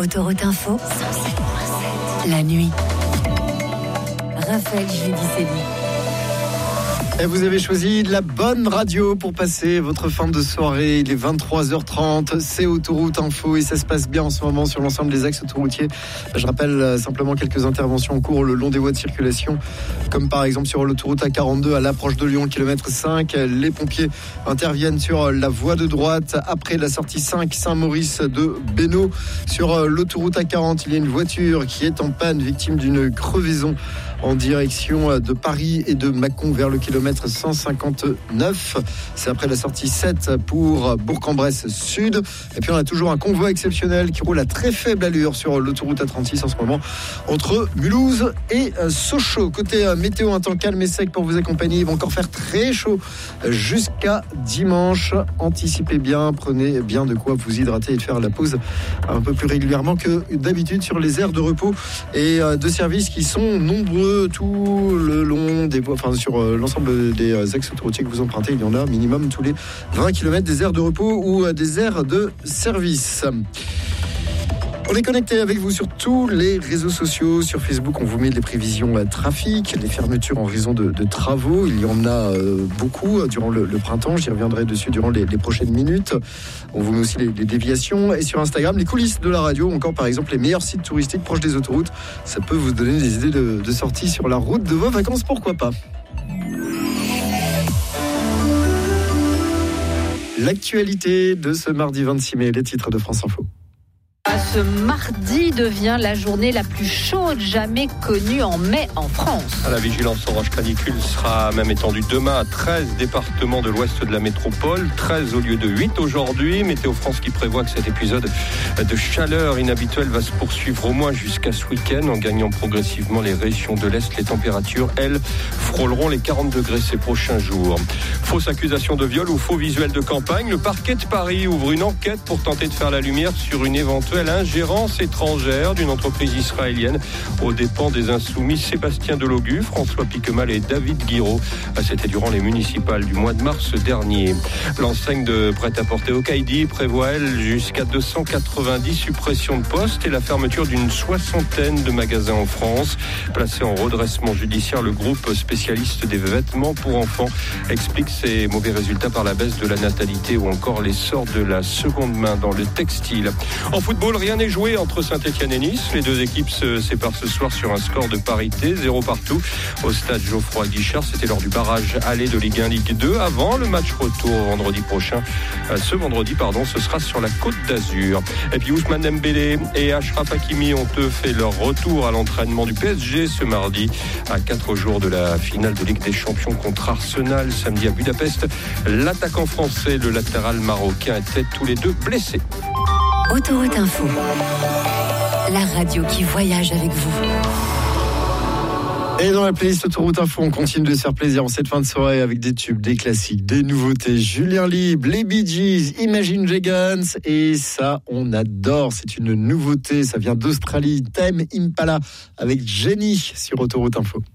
Autoroute Info, la nuit. Raphaël Judicelli. Et vous avez choisi la bonne radio pour passer votre fin de soirée. Il est 23h30, c'est Autoroute Info et ça se passe bien en ce moment sur l'ensemble des axes autoroutiers. Je rappelle simplement quelques interventions en cours le long des voies de circulation, comme par exemple sur l'autoroute A42 à l'approche de Lyon, kilomètre 5. Les pompiers interviennent sur la voie de droite après la sortie 5 Saint-Maurice de Bénaud. Sur l'autoroute A40, il y a une voiture qui est en panne, victime d'une crevaison en direction de Paris et de Mâcon vers le kilomètre 159. C'est après la sortie 7 pour Bourg-en-Bresse Sud. Et puis on a toujours un convoi exceptionnel qui roule à très faible allure sur l'autoroute A36 en ce moment entre Mulhouse et Sochaux. Côté météo, un temps calme et sec pour vous accompagner. Il va encore faire très chaud jusqu'à dimanche. Anticipez bien, prenez bien de quoi vous hydrater et de faire la pause un peu plus régulièrement que d'habitude sur les aires de repos et de services qui sont nombreux tout le long des voies, enfin sur l'ensemble des axes autoroutiers que vous empruntez. Il y en a minimum tous les 20 km des aires de repos ou des aires de service. On est connecté avec vous sur tous les réseaux sociaux. Sur Facebook, on vous met les prévisions trafic, les fermetures en raison de travaux. Il y en a beaucoup durant le printemps. J'y reviendrai dessus durant les prochaines minutes. On vous met aussi les déviations. Et sur Instagram, les coulisses de la radio. Encore par exemple les meilleurs sites touristiques proches des autoroutes. Ça peut vous donner des idées de sortie sur la route de vos vacances. Pourquoi pas ? L'actualité de ce mardi 26 mai, les titres de France Info. Ce mardi devient la journée la plus chaude jamais connue en mai en France. La vigilance orange canicule sera même étendue demain à 13 départements de l'ouest de la métropole, 13 au lieu de 8 aujourd'hui. Météo France qui prévoit que cet épisode de chaleur inhabituelle va se poursuivre au moins jusqu'à ce week-end. En gagnant progressivement les régions de l'Est, les températures, elles, frôleront les 40 degrés ces prochains jours. Fausse accusation de viol ou faux visuel de campagne. Le parquet de Paris ouvre une enquête pour tenter de faire la lumière sur une éventuelle ingérence étrangère d'une entreprise israélienne aux dépens des insoumis Sébastien Delogu, François Piquemal et David Guiraud. C'était durant les municipales du mois de mars dernier. L'enseigne de prêt-à-porter Okaïdi prévoit, elle, jusqu'à 290 suppressions de postes et la fermeture d'une soixantaine de magasins en France. Placé en redressement judiciaire, le groupe spécialiste des vêtements pour enfants explique ses mauvais résultats par la baisse de la natalité ou encore l'essor de la seconde main dans le textile. En football, rien n'est joué entre Saint-Etienne et Nice. Les deux équipes se séparent ce soir sur un score de parité, 0 partout. Au stade Geoffroy-Guichard, c'était lors du barrage aller de Ligue 1, Ligue 2. Avant le match retour vendredi prochain. Ce vendredi, ce sera sur la Côte d'Azur. Et puis Ousmane Dembélé et Achraf Hakimi ont eux fait leur retour à l'entraînement du PSG ce mardi, à 4 jours de la finale de Ligue des Champions contre Arsenal samedi à Budapest. L'attaquant français et le latéral marocain étaient tous les deux blessés. Autoroute Info, la radio qui voyage avec vous. Et dans la playlist Autoroute Info, on continue de se faire plaisir en cette fin de soirée avec des tubes, des classiques, des nouveautés. Julien Libre, les Bee Gees, Imagine Dragons, et ça, on adore. C'est une nouveauté, ça vient d'Australie. Tame Impala avec Jenny sur Autoroute Info.